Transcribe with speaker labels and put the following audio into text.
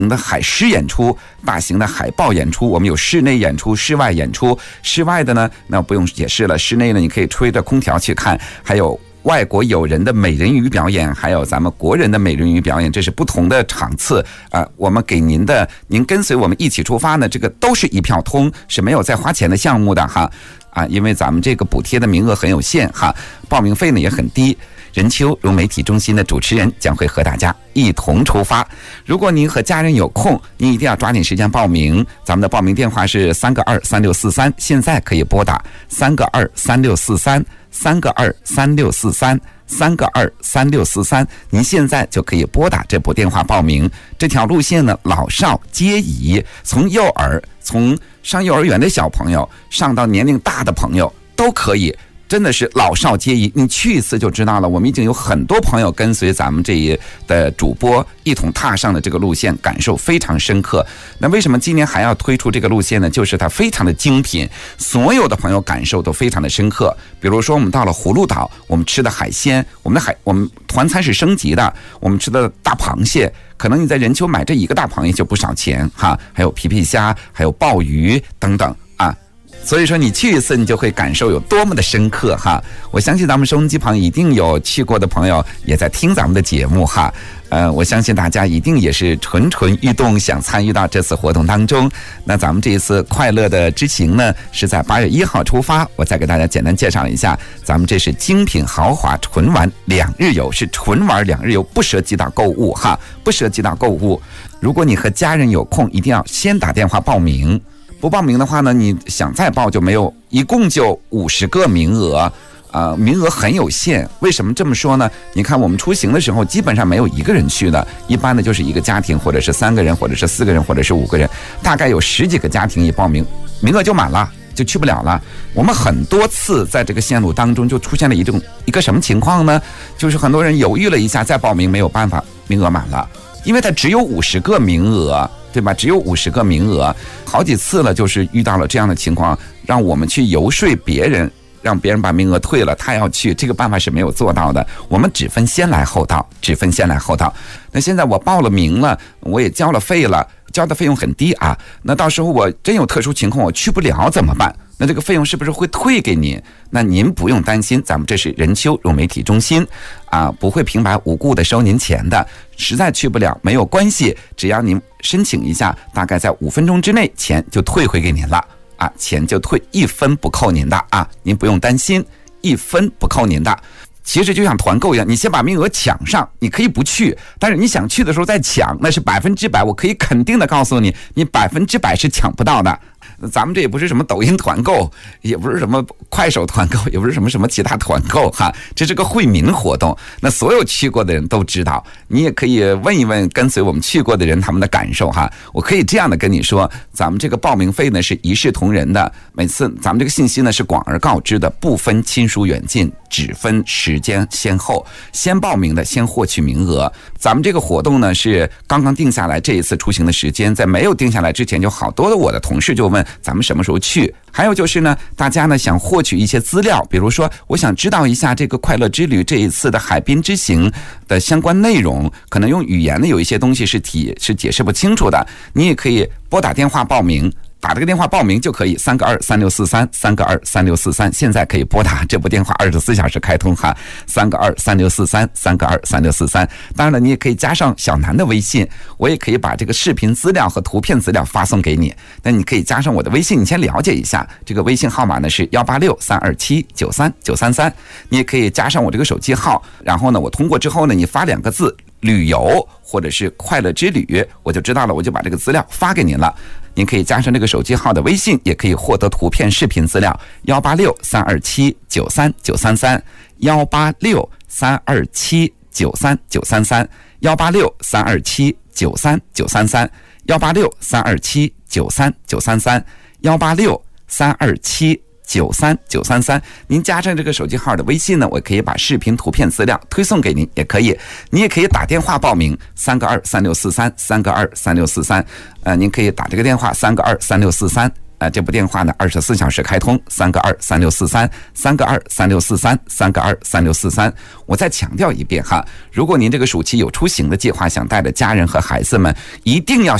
Speaker 1: 的海狮演出、大型的海豹演出，我们有室内演出、室外演出。室外的呢，那不用解释了，室内呢你可以吹着空调去看，还有外国友人的美人鱼表演，还有咱们国人的美人鱼表演，这是不同的场次我们给您的，您跟随我们一起出发呢，这个都是一票通，是没有再花钱的项目的哈因为咱们这个补贴的名额很有限哈，报名费呢也很低。任秋融媒体中心的主持人将会和大家一同出发。如果您和家人有空，您一定要抓紧时间报名。咱们的报名电话是3个23643，现在可以拨打3个23643，3个23643，3个23643，您现在就可以拨打这部电话报名。这条路线呢，老少皆宜，从幼儿，从上幼儿园的小朋友，上到年龄大的朋友都可以。真的是老少皆宜，你去一次就知道了。我们已经有很多朋友跟随咱们这一的主播一同踏上了这个路线，感受非常深刻。那为什么今年还要推出这个路线呢？就是它非常的精品，所有的朋友感受都非常的深刻。比如说我们到了葫芦岛，我们吃的海鲜，我们团餐是升级的，我们吃的大螃蟹，可能你在任丘买这一个大螃蟹就不少钱哈，还有皮皮虾，还有鲍鱼等等所以说你去一次你就会感受有多么的深刻哈。我相信咱们收音机旁一定有去过的朋友也在听咱们的节目哈。我相信大家一定也是蠢蠢欲动，想参与到这次活动当中。那咱们这一次快乐的之行呢，是在8月1号出发。我再给大家简单介绍一下，咱们这是精品豪华纯玩2日游，是纯玩2日游，不涉及到购物哈，不涉及到购物。如果你和家人有空，一定要先打电话报名。不报名的话呢，你想再报就没有，一共就50个名额，名额很有限。为什么这么说呢？你看我们出行的时候，基本上没有一个人去的，一般的就是一个家庭，或者是3个人，或者是4个人，或者是5个人，大概有10几个家庭一报名，名额就满了，就去不了了。我们很多次在这个线路当中就出现了一个什么情况呢？就是很多人犹豫了一下再报名，没有办法，名额满了，因为它只有50个名额。对吧？只有50个名额，好几次了，就是遇到了这样的情况，让我们去游说别人，让别人把名额退了，他要去，这个办法是没有做到的。我们只分先来后到，只分先来后到。那现在我报了名了，我也交了费了，交的费用很低啊。那到时候我真有特殊情况，我去不了怎么办？那这个费用是不是会退给您？那您不用担心，咱们这是任丘融媒体中心不会平白无故的收您钱的。实在去不了没有关系，只要您申请一下，大概在5分钟之内，钱就退回给您了钱就退，1分不扣您的您不用担心，1分不扣您的。其实就像团购一样，你先把名额抢上，你可以不去，但是你想去的时候再抢，那是100%，我可以肯定的告诉你，你100%是抢不到的。咱们这也不是什么抖音团购，也不是什么快手团购，也不是什么其他团购哈，这是个惠民活动。那所有去过的人都知道，你也可以问一问跟随我们去过的人他们的感受哈。我可以这样的跟你说，咱们这个报名费呢是一视同仁的，每次咱们这个信息呢是广而告之的，不分亲疏远近，只分时间先后，先报名的先获取名额。咱们这个活动呢是刚刚定下来，这一次出行的时间，在没有定下来之前，就好多的我的同事就问咱们什么时候去。还有就是呢，大家呢想获取一些资料，比如说我想知道一下这个快乐之旅这一次的海滨之行的相关内容，可能用语言呢有一些东西是解释不清楚的，你也可以拨打电话报名，打这个电话报名就可以，3个23643，3个23643，现在可以拨打，这部电话24小时开通哈，3个23643，3个23643。当然了，你也可以加上小南的微信，我也可以把这个视频资料和图片资料发送给你。那你可以加上我的微信，你先了解一下，这个微信号码呢是186-327-93933，你也可以加上我这个手机号，然后呢，我通过之后呢，你发2个字旅游或者是快乐之旅，我就知道了，我就把这个资料发给您了。您可以加上这个手机号的微信，也可以获得图片视频资料186-327-933，186-327-933，186-327-933，186-327-933。您加上这个手机号的微信呢，我可以把视频图片资料推送给您，也可以。你也可以打电话报名，3个23643，3个23643。您可以打这个电话，3个23643。 这部电话呢24小时开通，3个23643，3个23643，3个23643。我再强调一遍哈，如果您这个暑期有出行的计划，想带着家人和孩子们，一定要